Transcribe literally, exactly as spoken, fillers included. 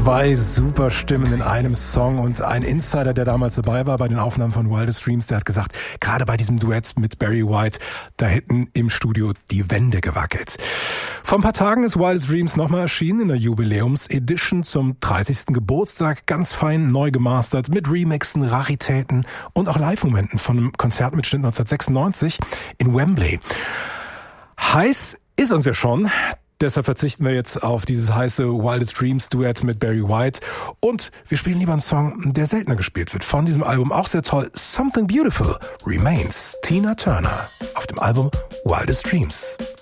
Zwei super Stimmen in einem Song und ein Insider, der damals dabei war bei den Aufnahmen von Wildest Dreams, der hat gesagt, gerade bei diesem Duett mit Barry White, da hätten im Studio die Wände gewackelt. Vor ein paar Tagen ist Wildest Dreams nochmal erschienen in der Jubiläums-Edition zum dreißigsten Geburtstag, ganz fein neu gemastert mit Remixen, Raritäten und auch Live-Momenten von einem Konzertmitschnitt neunzehnhundertsechsundneunzig in Wembley. Heiß ist uns ja schon. Deshalb verzichten wir jetzt auf dieses heiße Wildest Dreams Duett mit Barry White und wir spielen lieber einen Song, der seltener gespielt wird. Von diesem Album auch sehr toll, Something Beautiful Remains, Tina Turner auf dem Album Wildest Dreams.